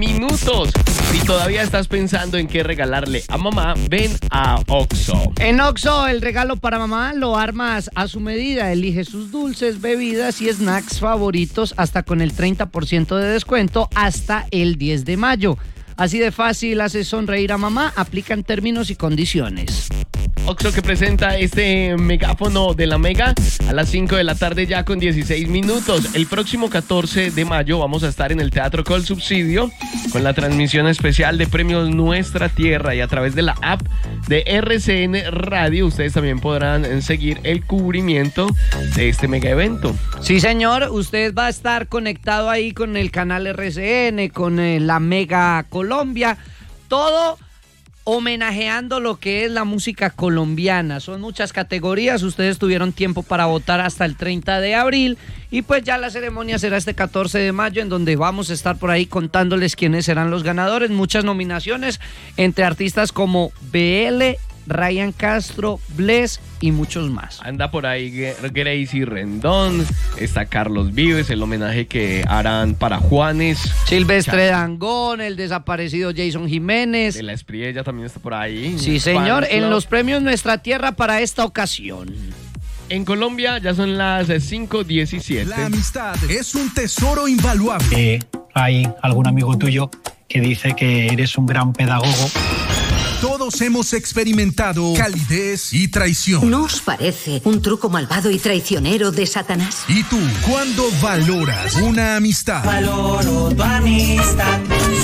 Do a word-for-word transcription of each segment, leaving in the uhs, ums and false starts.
minutos. Si todavía estás pensando en qué regalarle a mamá, ven a Oxxo. En Oxxo, el regalo para mamá lo armas a su medida. Elige sus dulces, bebidas y snacks favoritos hasta con el treinta por ciento de descuento hasta el diez de mayo. Así de fácil hace sonreír a mamá, aplican términos y condiciones. Oxxo que presenta este megáfono de la Mega a las cinco de la tarde ya con dieciséis minutos. El próximo catorce de mayo vamos a estar en el Teatro Col Subsidio con la transmisión especial de Premios Nuestra Tierra, y a través de la app de R C N Radio ustedes también podrán seguir el cubrimiento de este mega evento. Sí, señor, usted va a estar conectado ahí con el canal R C N, con eh, la Mega Colombia, todo homenajeando lo que es la música colombiana. Son muchas categorías, ustedes tuvieron tiempo para votar hasta el treinta de abril y pues ya la ceremonia será este catorce de mayo, en donde vamos a estar por ahí contándoles quiénes serán los ganadores. Muchas nominaciones entre artistas como B L, Ryan Castro, Bless y muchos más. Anda por ahí Gracie Rendón, está Carlos Vives, el homenaje que harán para Juanes, Silvestre Dangond, el desaparecido Jason Jiménez. De la Espriella también está por ahí. Sí, señor, Fans en Club. los premios Nuestra Tierra para esta ocasión. En Colombia ya son las cinco diecisiete. La amistad es un tesoro invaluable. Eh, hay algún amigo tuyo que dice que eres un gran pedagogo. Todos hemos experimentado calidez y traición. ¿No os parece un truco malvado y traicionero de Satanás? ¿Y tú, cuándo valoras una amistad? Valoro tu amistad.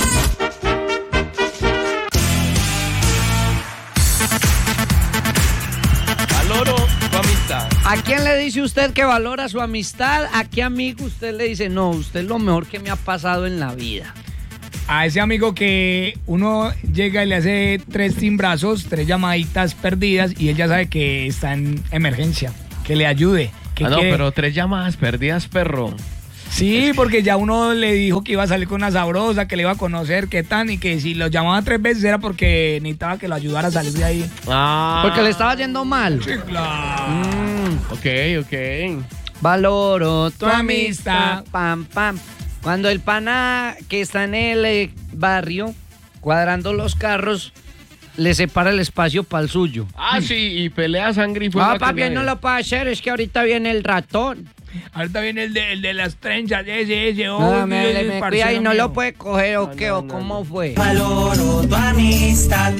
Valoro tu amistad. ¿A quién le dice usted que valora su amistad? ¿A qué amigo usted le dice, no, usted es lo mejor que me ha pasado en la vida? A ese amigo que uno llega y le hace tres timbrazos, tres llamaditas perdidas y él ya sabe que está en emergencia, que le ayude. Que Ah, no, quiere... pero tres llamadas perdidas, perro. Sí, porque ya uno le dijo que iba a salir con una sabrosa, que le iba a conocer, qué tan, y que si lo llamaba tres veces era porque necesitaba que lo ayudara a salir de ahí. Ah. Porque le estaba yendo mal. Sí, claro. Mm. Ok, ok. Valoro tu Tu amistad. amistad. Pam, pam. Cuando el pana que está en el eh, barrio cuadrando los carros le separa el espacio para el suyo. Ah, sí, y pelea sangre y fuego. No, que papi, nadie- no lo puede hacer, es que ahorita viene el ratón. Ahorita viene el de, el de las trenzas, ese, ese. Oh, No, me, ese me cuida parcero y no mío. lo puede coger, o No, qué, no, o no, cómo no. fue. Valoro tu amistad.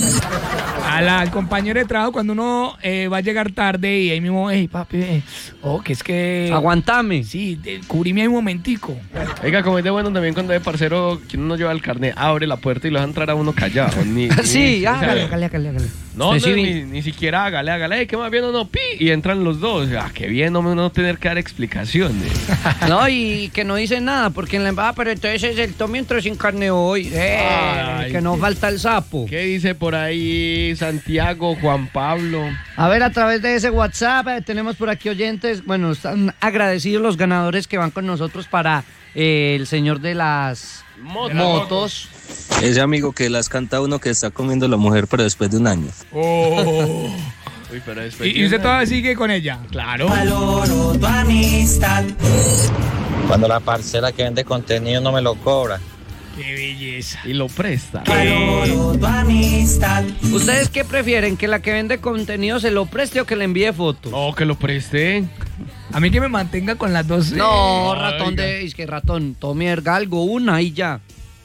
A la al compañero de trabajo, cuando uno eh, va a llegar tarde y ahí mismo, hey, papi, eh, oh, que es que... Aguantame. Sí, de- cubríme ahí un momentico. Oiga, como es de bueno también cuando de parcero, quien uno lleva el carnet, abre la puerta y lo deja entrar a uno callado. Ni, ni- Sí, o sea, hágale, hágale, hágale, hágale. No, Usted no sí ni, vi- ni siquiera hágale, hágale, "Ey, ¿qué más bien o no? ¡Pi! Y entran los dos. Ah, qué bien, no, no tener que dar explicaciones. No, y que no dice nada, porque en la embajada, pero entonces es el Tommy entró sin carne hoy. Eh, Ay, que no qué- falta el sapo. ¿Qué dice por ahí Santiago, Juan Pablo? A ver, a través de ese WhatsApp eh, tenemos por aquí oyentes. Bueno, están agradecidos los ganadores que van con nosotros para eh, el señor de las Motos. motos. Ese amigo que las canta uno que está comiendo la mujer, pero después de un año. Oh. Uy, pero después y, y usted todavía sigue con ella. Claro. Valoro tu amistad. Cuando la parcela que vende contenido no me lo cobra. Qué belleza. Y lo presta. Valoro tu amistad. ¿Ustedes qué prefieren? ¿Que la que vende contenido se lo preste o que le envíe fotos? Oh, que lo preste. A mí que me mantenga con las dos. No, eh, ratón oiga. de... Es que ratón, tome algo, una y ya.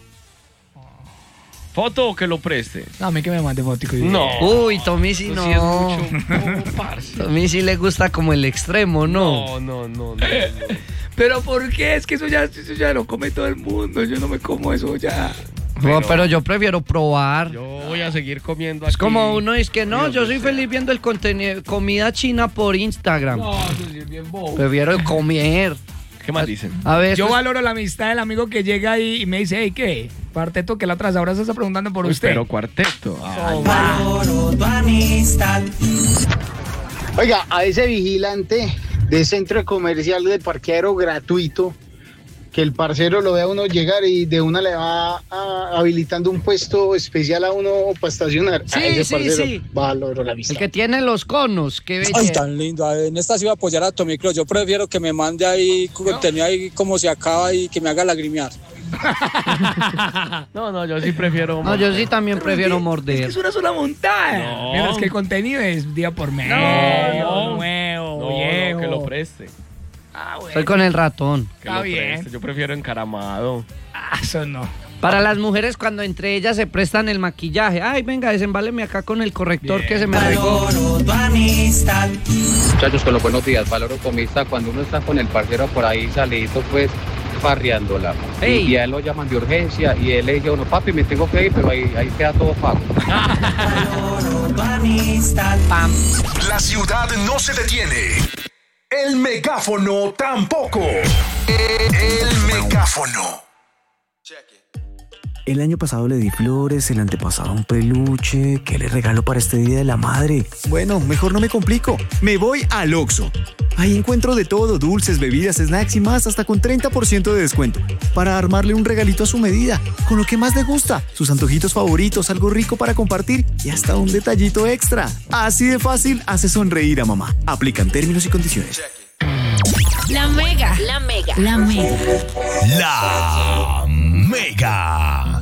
¿Foto o que lo preste? No, a mí que me mande fotico. No. Uy, Tommy sí Eso no. sí es mucho. No, parce. Tommy sí le gusta como el extremo, ¿no? No, no, no, no, no. Pero ¿por qué? Es que eso ya, eso ya lo come todo el mundo. Yo no me como eso ya. No, Pero- pero yo prefiero probar. Yo voy a seguir comiendo Es aquí. como uno dice que no, Dios yo soy desea. feliz viendo el contenido, comida china por Instagram. No, eso sí es bien bobo. Prefiero comer. ¿Qué más dicen? A ver, Yo esto es- valoro la amistad del amigo que llega ahí y me dice, hey, ¿qué? Cuarteto que la otra ahora se está preguntando por Uy, usted. pero cuarteto. Ay, Valoro tu amistad. Oiga, a ese vigilante de centro comercial de parqueadero gratuito, que el parcero lo vea a uno llegar y de una le va a- habilitando un puesto especial a uno para estacionar. Sí, A ese sí, parcero sí. valoro la amistad. el que tiene los conos, qué Ay, belleza. tan lindo. En esta sí voy a apoyar a Tomicro. Yo prefiero que me mande ahí contenido ahí como se acaba y que me haga lagrimear. No, no, yo sí prefiero. No, yo sí también prefiero morder. Es una sola montada. No. Mientras que el contenido es día por mes. No, nuevo, No, viejo. no, que lo preste. Ah, bueno. Soy con el ratón. Que Está lo bien. preste. Yo prefiero encaramado. Ah, eso no. Para las mujeres cuando entre ellas se prestan el maquillaje. Ay, venga, desembáleme acá con el corrector que se me regó. Valoro tu amistad. Muchachos, con los buenos días, valoro tu amistad. Cuando uno está con el parcero por ahí salidito, pues, farreándola. Ey. Y, y a él lo llaman de urgencia y él le dice a uno, papi, me tengo que ir, pero ahí, ahí queda todo pago. Valoro tu amistad. Pam. La ciudad no se detiene. El megáfono tampoco. El megáfono. El año pasado le di flores, el antepasado un peluche. ¿Qué le regalo para este Día de la Madre? Bueno, mejor no me complico. Me voy al Oxxo. Ahí encuentro de todo, dulces, bebidas, snacks y más, hasta con treinta por ciento de descuento. Para armarle un regalito a su medida, con lo que más le gusta, sus antojitos favoritos, algo rico para compartir y hasta un detallito extra. Así de fácil hace sonreír a mamá. Aplican términos y condiciones. La Mega. La Mega. La Mega. La Mega.